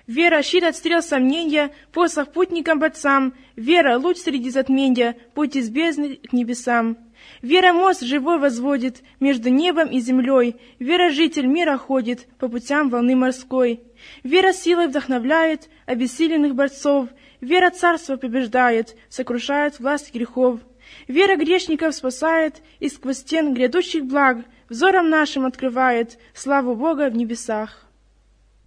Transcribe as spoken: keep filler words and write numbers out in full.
Вера — щит от стрел сомнения, посох путникам бойцам. Вера — луч среди затменья, путь из бездны к небесам. Вера мост живой возводит между небом и землей. Вера житель мира ходит по путям волны морской. Вера силой вдохновляет обессиленных борцов. Вера царство побеждает, сокрушает власть грехов. Вера грешников спасает и сквозь стен грядущих благ взором нашим открывает славу Бога в небесах.